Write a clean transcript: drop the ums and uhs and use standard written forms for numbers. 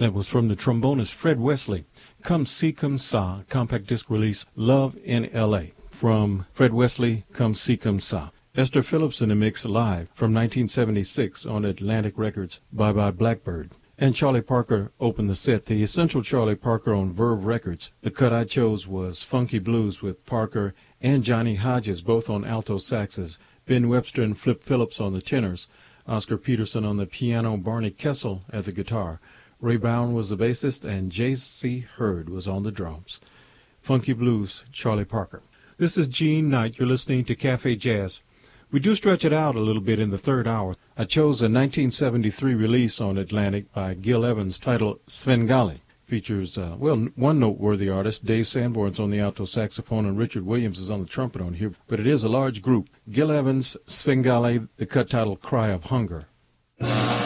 That was from the trombonist Fred Wesley. Come See Come Sa, compact disc release, Love in L.A. From Fred Wesley, Come See Come Sa. Esther Phillips in the mix live from 1976 on Atlantic Records, Bye Bye Blackbird. And Charlie Parker opened the set, the essential Charlie Parker on Verve Records. The cut I chose was Funky Blues with Parker and Johnny Hodges, both on alto saxes, Ben Webster and Flip Phillips on the tenors, Oscar Peterson on the piano, Barney Kessel at the guitar. Ray Brown was the bassist, and J.C. Hurd was on the drums. Funky Blues, Charlie Parker. This is Gene Knight. You're listening to Cafe Jazz. We do stretch it out a little bit in the third hour. I chose a 1973 release on Atlantic by Gil Evans titled Svengali. Features, one noteworthy artist. Dave Sanborn's on the alto saxophone, and Richard Williams is on the trumpet on here. But it is a large group. Gil Evans, Svengali, the cut titled Cry of Hunger.